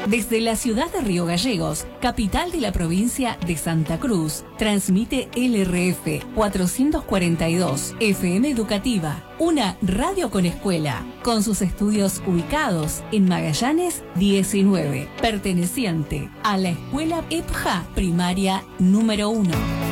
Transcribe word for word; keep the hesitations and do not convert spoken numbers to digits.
Desde la ciudad de Río Gallegos, capital de la provincia de Santa Cruz, transmite L R F cuatrocientos cuarenta y dos, F M Educativa, una radio con escuela, con sus estudios ubicados en Magallanes diecinueve, perteneciente a la escuela E P J A primaria número uno.